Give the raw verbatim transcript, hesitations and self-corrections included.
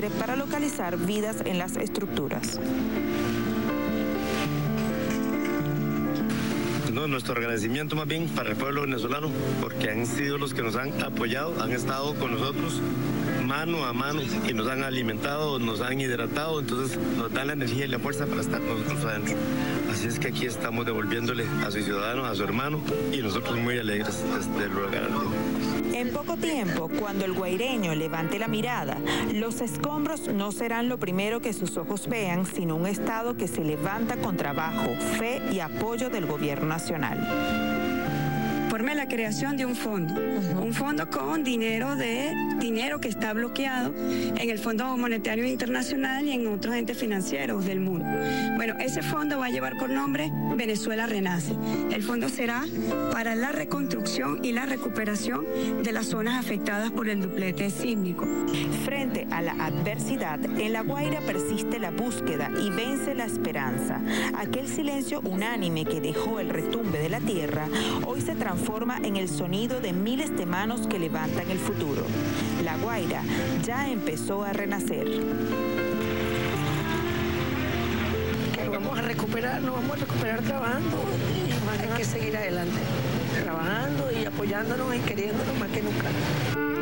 terrestre para localizar vidas en las estructuras. No, nuestro agradecimiento más bien para el pueblo venezolano, porque han sido los que nos han apoyado, han estado con nosotros mano a mano y nos han alimentado, nos han hidratado, entonces nos dan la energía y la fuerza para estar nosotros adentro. Así es que aquí estamos devolviéndole a su ciudadano, a su hermano, y nosotros muy alegres de lugar. En poco tiempo, cuando el guaireño levante la mirada, los escombros no serán lo primero que sus ojos vean, sino un Estado que se levanta con trabajo, fe y apoyo del gobierno nacional. Formé la creación de un fondo, uh-huh. un fondo con dinero de dinero que está bloqueado en el Fondo Monetario Internacional y en otros entes financieros del mundo. Bueno, ese fondo va a llevar por nombre Venezuela Renace. El fondo será para la reconstrucción y la recuperación de las zonas afectadas por el duplete sísmico. Frente a la adversidad, en La Guaira persiste la búsqueda y vence la esperanza. Aquel silencio unánime que dejó el retumbe de la tierra, hoy se transforma en el sonido de miles de manos que levantan el futuro. La Guaira ya empezó a renacer. Que vamos a recuperar, nos vamos a recuperar trabajando y hay que seguir adelante, trabajando y apoyándonos y queriéndonos más que nunca.